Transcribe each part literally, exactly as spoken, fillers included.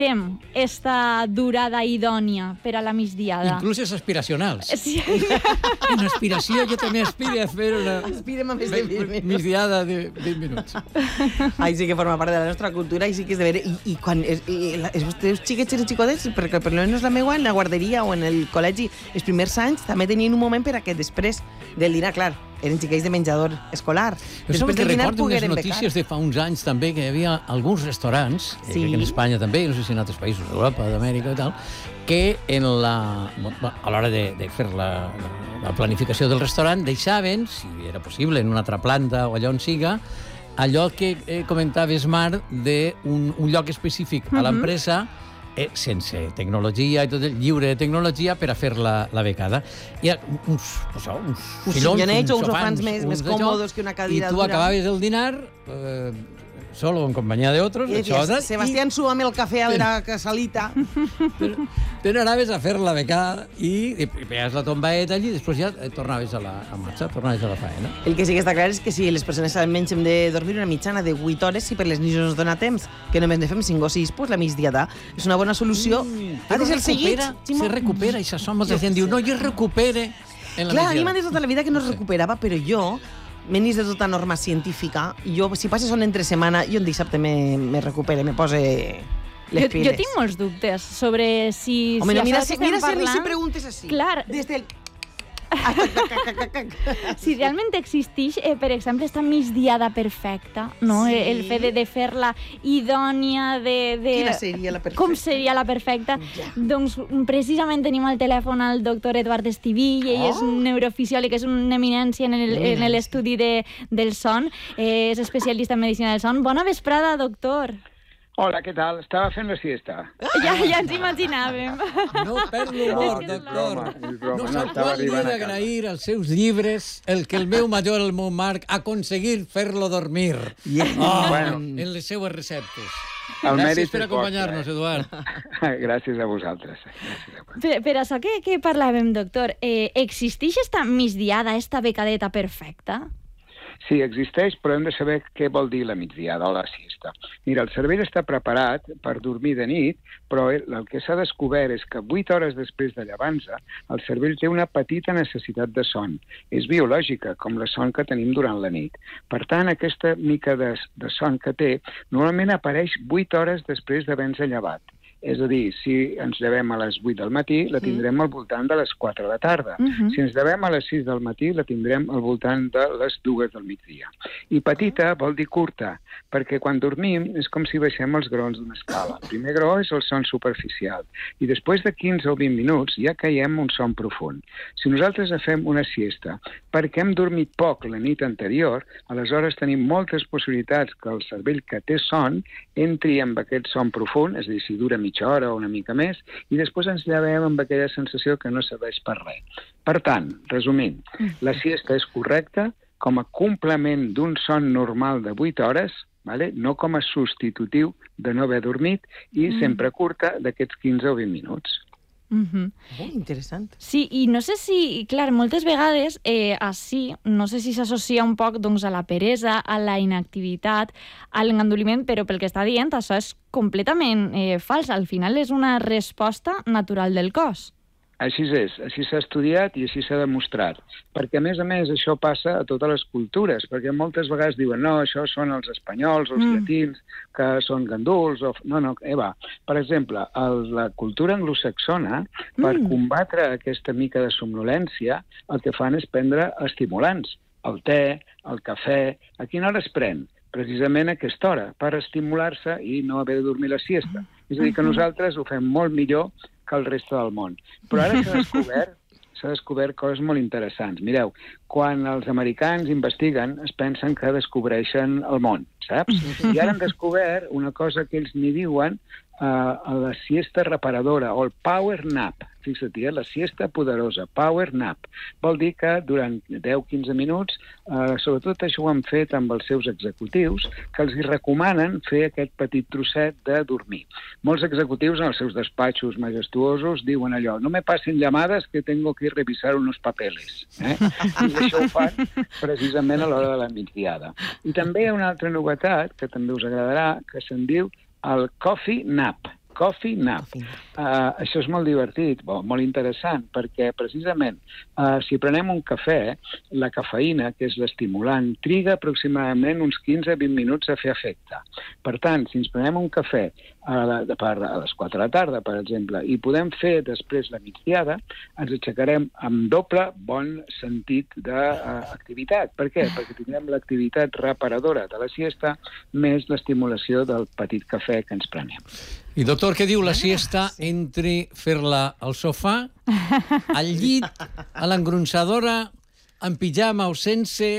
esta durada idònia per a la migdiada? Inclús és aspiracionals. Sí. En aspiració jo també aspiro a fer una Aspirem a més de vint minuts. migdiada de vint minuts. Ai, sí que forma part de la nostra cultura i sí que és de veure... I, i quan és, i, la, els vostres xiquets i xicotets, perquè per almenys la meva en la guarderia o en el col·legi, els primers anys també tenien un moment per a que després del dinar, clar, eren xiquets de menjador escolar. Jo som que recordo unes notícies de fa uns anys també que hi havia alguns restaurants, sí. eh, que en Espanya també, no sé si en altres països d'Europa, d'Amèrica i tal, que en la, a l'hora de, de fer la, la planificació del restaurant deixaven, si era possible, en una altra planta o allà on siga, allò que eh, comentaves, Mar, d'un un lloc específic a l'empresa, eh, sense tecnologia i tot, lliure de tecnologia per a fer la, la becada. Hi ha uns, això, uns, uns filons, sillonets o uns sofans, sofans més, més còmodos que una cadira dura. I tu acabaves el dinar... Eh, solo en companyia d'altres. I dius, Sebastián, i... súbame el café a la casalita. Però, però anaves a fer la becada i, i peies la tombaeta allí i després ja tornaves a la a marxa, tornaves a la faena. El que sí que està clar és que si les persones almenys hem de dormir una mitjana de vuit hores, si per les nits no ens dona temps, que només ne fem cinc o sis, doncs la migdiada és una bona solució. Mm, ha de ser seguit. Se recupera, i això molta gent diu, no, jo es recupere en la clar, migdiada. a mi m'ha dit tota la vida que no es recuperava, però jo... menys de tota norma científica, jo, si passa son entre setmana, jo un dissabte me, me recupere, me pose les jo, piles. jo tinc molts dubtes sobre si... Home, si no, mira, si, mira parlant, si, si preguntes així. Clar. Des del... Si realment existeix, eh, per exemple, esta migdiada perfecta, no? Sí. El fet de, de fer-la idònia, de, de... Quina seria la perfecta? Com seria la perfecta? Ja. Doncs precisament tenim al telèfon el doctor Eduard Estivill, ell Oh. és un neurofisiòleg, és una eminència en el- en l'estudi de, del son, eh, és especialista en medicina del son. Bona vesprada, doctor. Hola, què tal? Estava fent la siesta. Ja, ja ens imaginàvem. No perd l'humor, És que és doctor. broma, és broma, No no sap estava quan li he arribant a d'agrair als seus llibres el que el meu major, el meu Marc, ha aconseguit fer-lo dormir. Yeah. Oh, Bueno. en les seues receptes. El Gràcies mèrit per és acompanyar-nos, vostre, Eduard. Gràcies a vosaltres. Gràcies a vosaltres. Per, per això que, que parlàvem, doctor, eh, existeix esta migdiada, esta becadeta perfecta? Sí, existeix, però hem de saber què vol dir la migdiada o la siesta. Mira, el cervell està preparat per dormir de nit, però el que s'ha descobert és que vuit hores després de llevar-se, el cervell té una petita necessitat de son. És biològica, com la son que tenim durant la nit. Per tant, aquesta mica de, de son que té normalment apareix vuit hores després d'haver-nos llevat. És a dir, si ens llevem a les vuit del matí, la tindrem al voltant de les quatre de la tarda. Uh-huh. Si ens llevem a les sis del matí, la tindrem al voltant de les dues del migdia. I petita vol dir curta, perquè quan dormim és com si baixem els graons d'una escala. El primer graó és el son superficial, i després de quinze o vint minuts ja caiem un son profund. Si nosaltres fem una siesta perquè hem dormit poc la nit anterior, aleshores tenim moltes possibilitats que el cervell que té son entri amb aquest son profund, és a dir, si dura mitja hora o una mica més, i després ens llevem amb aquella sensació que no serveix per res. Per tant, resumint, la siesta és correcta com a complement d'un son normal de vuit hores, vale? No com a substitutiu de no haver dormit, i mm. sempre curta d'aquests quinze o vint minuts. Uh-huh. Oh, interessant. Sí, i no sé si, clar, moltes vegades eh, així, no sé si s'associa un poc doncs, a la peresa, a la inactivitat, a l'engandoliment, però pel que està dient, això és completament eh, fals. Al final és una resposta natural del cos. Així és, així s'ha estudiat i així s'ha demostrat. Perquè, a més a més, això passa a totes les cultures, perquè moltes vegades diuen no, això són els espanyols o els mm. llatins, que són ganduls, o... no, no, eh, va. Per exemple, el, la cultura anglosaxona, per mm. combatre aquesta mica de somnolència, el que fan és prendre estimulants, el te, el cafè. A quina hora es pren? Precisament a aquesta hora, per estimular-se i no haver de dormir la siesta. És a dir, que nosaltres ho fem molt millor que el reste del món. Però ara s'ha descobert, s'ha descobert coses molt interessants. Mireu, quan els americans investiguen, es pensen que descobreixen el món, saps? I ara han descobert una cosa que ells n'hi diuen uh, la siesta reparadora, o el power nap. Fixa't, eh? La siesta poderosa, power nap. Vol dir que durant deu a quinze minuts, eh, sobretot això ho han fet amb els seus executius, que els hi recomanen fer aquest petit trosset de dormir. Molts executius en els seus despatxos majestuosos diuen allò, no me passen llamades que tengo que revisar unos papeles. Eh? I això ho fan precisament a l'hora de la migdiada. I també hi ha una altra novetat, que també us agradarà, que se'n diu el coffee nap. Coffee nap. Uh, això és molt divertit, bo, molt interessant, perquè precisament uh, si prenem un cafè, la cafeïna, que és l'estimulant, triga aproximadament uns quinze a vint minuts a fer efecte. Per tant, si ens prenem un cafè a, la, per, a les quatre de la tarda, per exemple, i podem fer després la migdiada, ens aixecarem amb doble bon sentit d'activitat. Per què? Perquè tindrem l'activitat reparadora de la siesta més l'estimulació del petit cafè que ens prenem. I, doctor, què diu la siesta entre fer-la al sofà, al llit, a l'engronsadora, en pijama o sense?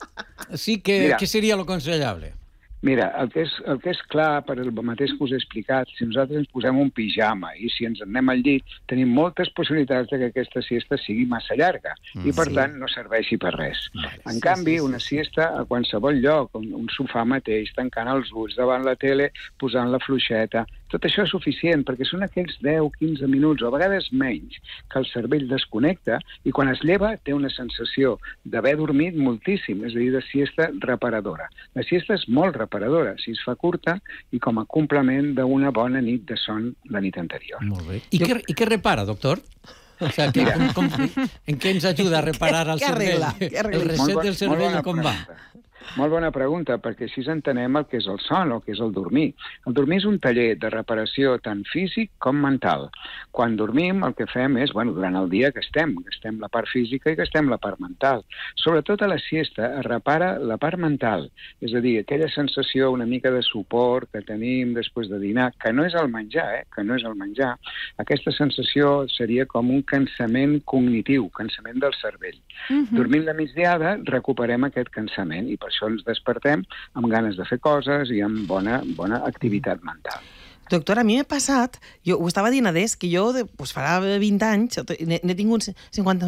Sí que, Mira, què seria lo aconsellable? Mira, el que, és, el que és clar, per el mateix que us he explicat, si nosaltres ens posem un pijama i si ens anem al llit, tenim moltes possibilitats de que aquesta siesta sigui massa llarga mm, i, per sí. tant, no serveixi per res. Vale, en sí, canvi, sí, sí, una siesta a qualsevol lloc, un, un sofà mateix, tancant els ulls davant la tele, posant la fluixeta, tot això és suficient, perquè són aquells deu a quinze minuts, o a vegades menys, que el cervell desconnecta i quan es lleva té una sensació d'haver dormit moltíssim, és a dir, de siesta reparadora. La siesta és molt reparadora, si es fa curta i com a complement d'una bona nit de son la nit anterior. Molt bé. I, jo... què, i què repara, doctor? O sea, que, com, com, en què ens ajuda a reparar el cervell? El reset del cervell, com va? Molt bona pregunta, perquè així entenem el que és el son o el que és el dormir. El dormir és un taller de reparació tant físic com mental. Quan dormim el que fem és, bueno, durant el dia que estem, gastem la part física i gastem la part mental. Sobretot a la siesta es repara la part mental, és a dir, aquella sensació una mica de suport que tenim després de dinar, que no és el menjar, eh? que no és el menjar. Aquesta sensació seria com un cansament cognitiu, cansament del cervell. Uh-huh. Dormint la migdiada recuperem aquest cansament i per això ens despertem amb ganes de fer coses i amb bona, bona activitat mental. Doctor, a mi m'ha passat, jo ho estava dient a des, que jo de, pues, farà vint anys, n'he tingut cinquanta...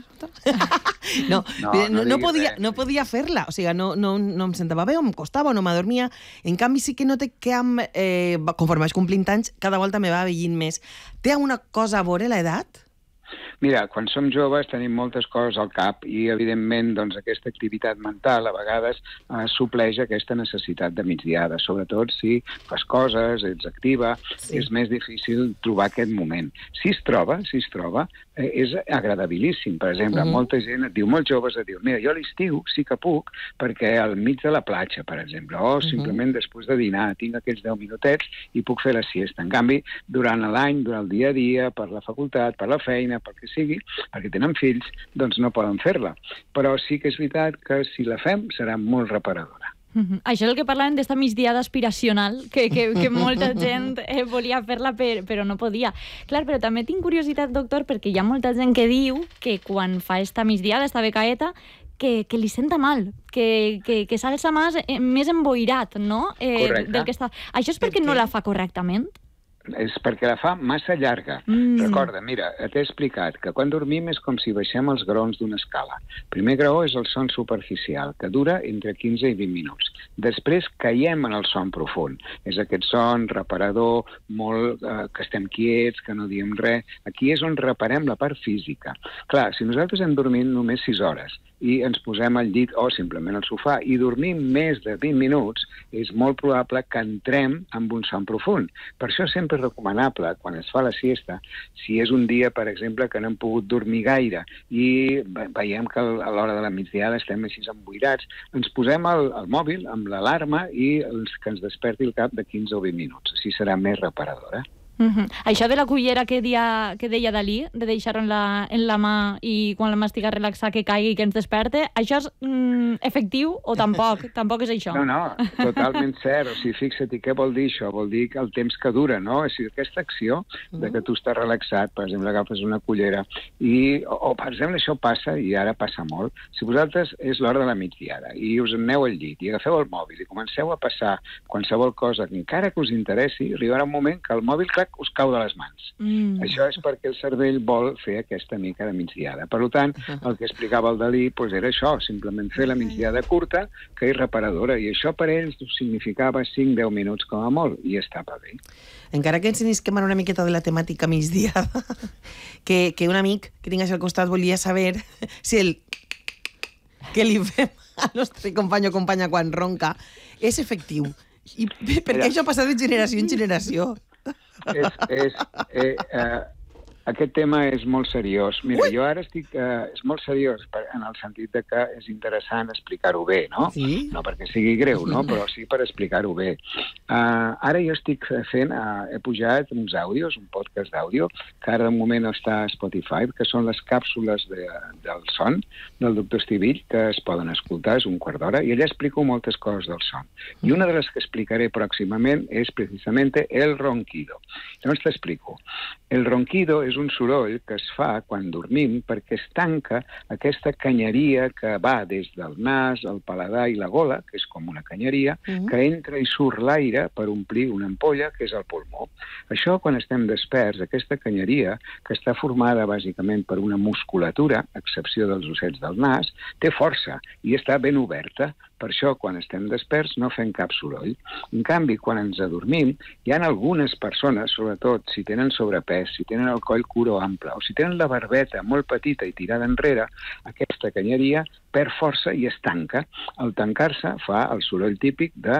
No, no, no, no, podia, no podia fer-la, o sigui, no, no, no em sentava bé, o em costava, o no m'adormia. En canvi, sí que note que amb, eh, conforme vaig complint anys, cada volta me va veient més. Té alguna cosa a veure l'edat? Mira, quan som joves tenim moltes coses al cap i, evidentment, doncs, aquesta activitat mental a vegades eh, supleix aquesta necessitat de migdiada, sobretot si fas coses, ets activa, sí. És més difícil trobar aquest moment. Si es troba, si es troba, eh, és agradabilíssim. Per exemple, uh-huh. molta gent et diu, molt joves et diu, mira, jo a l'estiu sí que puc perquè al mig de la platja, per exemple, o simplement uh-huh. després de dinar tinc aquells deu minutets i puc fer la siesta. En canvi, durant l'any, durant el dia a dia, per la facultat, per la feina, pel que sigui, perquè tenen fills, doncs no poden fer-la. Però sí que és veritat que si la fem serà molt reparadora. Uh-huh. Això és el que parlàvem d'esta migdiada aspiracional, que, que, que molta gent eh, volia fer-la per, però no podia. Clar, però també tinc curiositat, doctor, perquè hi ha molta gent que diu que quan fa esta migdiada, esta becaeta, que, que li senta mal, que, que, que s'alça més, eh, més emboirat, no? Eh, del que està... Això és perquè no la fa correctament? És perquè la fa massa llarga. Mm. Recorda, mira, t'he explicat que quan dormim és com si baixem els graons d'una escala. Primer graó és el son superficial, que dura entre quinze i vint minuts. Després caiem en el son profund. És aquest son reparador, molt, eh, que estem quiets, que no diem res. Aquí és on reparem la part física. Clar, si nosaltres hem dormit només sis hores i ens posem al llit o simplement al sofà i dormim més de vint minuts, és molt probable que entrem amb un son profund. Per això sempre és recomanable, quan es fa la siesta, si és un dia, per exemple, que no hem pogut dormir gaire i veiem que a l'hora de la migdiada estem així emboirats, ens posem el, el mòbil amb l'alarma i els, que ens desperti el cap de quinze o vint minuts. Així serà més reparadora. Uh-huh. Això de la cullera que, dia, que deia Dalí, de deixar-ho en, la, en la mà i quan la mà estigui relaxada que caigui i que ens desperte, això és mm, efectiu o tampoc? Tampoc és això? No, no, totalment cert. O sigui, fixa't, què vol dir això? Vol dir que el temps que dura, no? O sigui, aquesta acció de que tu estàs relaxat, per exemple, agafes una cullera i, o, o per exemple, això passa, i ara passa molt, si vosaltres és l'hora de la migdiada i us aneu al llit i agafeu el mòbil i comenceu a passar qualsevol cosa que encara que us interessi, arribarà un moment que el mòbil, clar, us cau de les mans. Mm. Això és perquè el cervell vol fer aquesta mica de migdiada. Per tant, el que explicava el Dalí doncs era això, simplement fer la migdiada curta, que és reparadora, i això per ells significava cinc a deu minuts com a molt, i estava bé. Encara que ens inisquem una miqueta de la temàtica migdiada, que, que un amic que tingués al costat volia saber si el que li fem al nostre company o companya quan ronca és efectiu. I perquè això ha passat de generació en generació. És, és, eh, eh, aquest tema és molt seriós. Mira, Ui! jo ara estic... Eh, és molt seriós en el sentit de que és interessant explicar-ho bé, no? Sí? No perquè sigui greu, no? Però sí per explicar-ho bé. Uh, ara jo estic fent... Uh, he pujat uns àudios, un podcast d'àudio, que ara de moment està a Spotify, que són les càpsules de, del son del doctor Estivill, que es poden escoltar, és un quart d'hora, i allà explico moltes coses del son. I una de les que explicaré pròximament és precisament el ronquido. Llavors t'explico. El ronquido és un soroll que es fa quan dormim perquè es tanca aquesta canyeria que va des del nas, el paladar i la gola, que és com una canyeria, uh-huh. que entra i surt l'aire per omplir una ampolla, que és el pulmó. Això, quan estem desperts, aquesta canyeria, que està formada bàsicament per una musculatura, a excepció dels ossets del nas, té força i està ben oberta. Per això, quan estem desperts, no fem cap soroll. En canvi, quan ens adormim, hi ha algunes persones, sobretot si tenen sobrepès, si tenen el coll curo ample, o si tenen la barbeta molt petita i tirada enrere, aquesta canyeria perd força i es tanca. Al tancar-se fa el soroll típic de...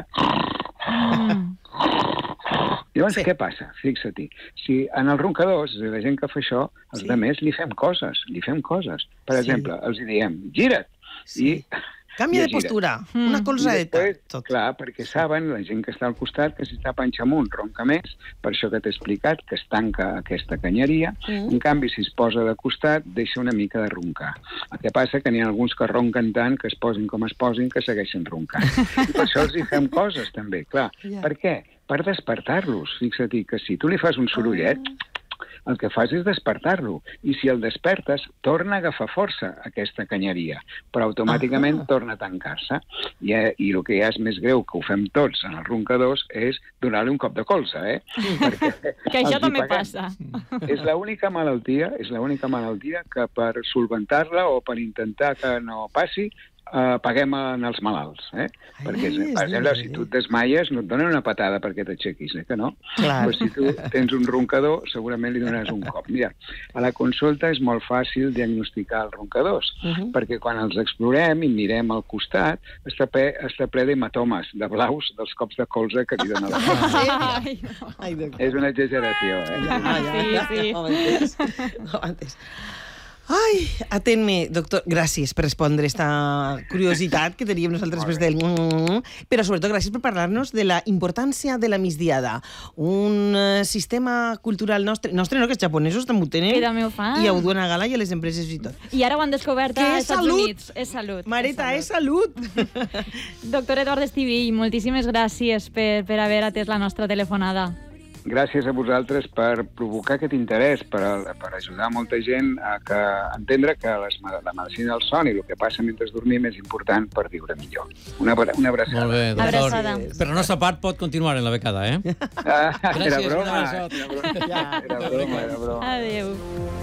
Mm. Llavors, sí. Què passa? Fixa-t'hi. Si en els roncadors, és a dir, la gent que fa això, els sí. altres li fem coses, li fem coses. Per sí. exemple, els diem, gira't! Sí. I... Canvia de postura, mm. una colzadeta. Després, clar, perquè saben, la gent que està al costat, que si està panxa amunt ronca més, per això que t'he explicat, que es tanca aquesta canyeria. Mm. En canvi, si es posa de costat, deixa una mica de roncar. El que passa que n'hi ha alguns que ronquen tant, que es posin com es posin, que segueixen roncant. I per això els hi fem coses, també, clar. Yeah. Per què? Per despertar-los. Fixa-t'hi que si tu li fas un sorollet, el que fas és despertar-lo. I si el despertes, torna a agafar força aquesta canyeria, però automàticament uh-huh. torna a tancar-se. I, I el que ja és més greu, que ho fem tots en els roncadors, és donar-li un cop de colze, eh? Perquè que això també passa. És l'única malaltia, és l'única malaltia que per solventar-la o per intentar que no passi, Uh, paguem en els malalts, eh? Ai, perquè, per exemple, si tu et desmaies, no et donen una patada perquè t'aixequis, eh? Que no? Clar. Però si tu tens un roncador, segurament li donaràs un cop. Mira, a la consulta és molt fàcil diagnosticar els roncadors, uh-huh. perquè quan els explorem i mirem al costat, està ple, està ple d'hematomes, de blaus, dels cops de colze que li donen la Ai, no. Ai, és una exageració, eh? Ja, ja, ja, sí, ja. Sí. No m'entens. No m'entens. Ai, atén-me, doctor, gràcies per respondre esta curiositat que teníem nosaltres després del... Però sobretot gràcies per parlar-nos de la importància de la migdiada. Un sistema cultural nostre, nostre no, que els japonesos també ho tenen. Que també ho fan. I ho duen a gala i a les empreses i tot. I ara ho han descobert als Estats Units. És salut. Mareta, és salut. Doctor Eduard Estivill, moltíssimes gràcies per, per haver atès la nostra telefonada. Gràcies a vosaltres per provocar aquest interès, per, per ajudar molta gent a que, entendre que les, la medicina del son i el que passa mentre dormim és important per viure millor. Una, una abraçada. Molt bé, doctor. Abraçada. Per la nostra part pot continuar en la becada, eh? Ah, gràcies, era broma. Era broma, era broma, era broma. Adéu.